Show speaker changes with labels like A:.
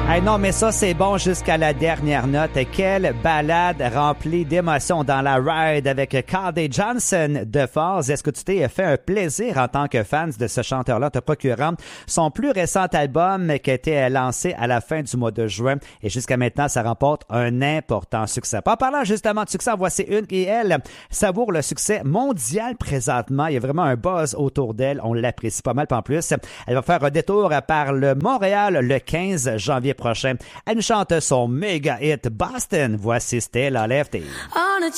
A: Hey, non, mais ça, c'est bon jusqu'à la dernière note. Quelle balade remplie d'émotions dans la ride avec Carly Johnson de Falls. Est-ce que tu t'es fait un plaisir en tant que fan de ce chanteur-là, te procurant son plus récent album qui a été lancé à la fin du mois de juin et jusqu'à maintenant, ça remporte un important succès. En parlant justement de succès, voici une qui, elle, savoure le succès mondial présentement. Il y a vraiment un buzz autour d'elle. On l'apprécie pas mal. En plus, elle va faire un détour par le Montréal le 15 janvier prochain. Elle nous chante son méga hit Boston. Voici Stella Lefty.
B: On a